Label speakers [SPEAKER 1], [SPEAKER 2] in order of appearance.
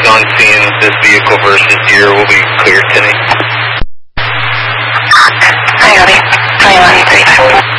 [SPEAKER 1] on seeing this vehicle versus Deer will be cleared today.
[SPEAKER 2] I got it. 2135.